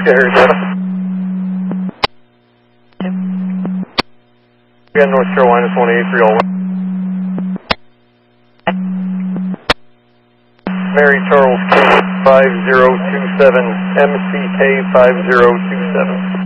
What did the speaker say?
Arizona. Yeah, North Carolina 28301. Mary Charles King 5027, MCK 5027.